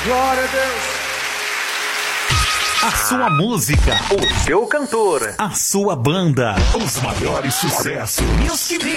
Glória a Deus. A sua música, o seu cantor, a sua banda, os maiores sucessos. Music